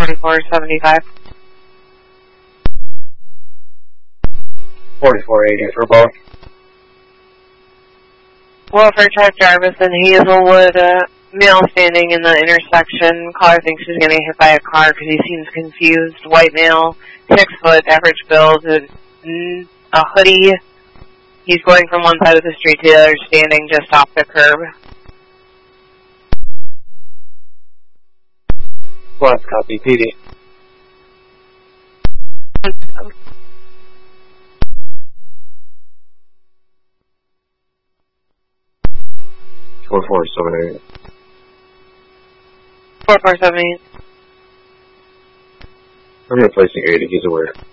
4475. 4480 for both. Wolfer Truck Jarvis and Hazelwood, male standing in the intersection. Caller thinks he's getting hit by a car because he seems confused. White male, 6 foot, average build, a hoodie. He's going from one side of the street to the other, standing just off the curb. Plus, copy, PD. 4478. 4478. I'm replacing 80, he's aware.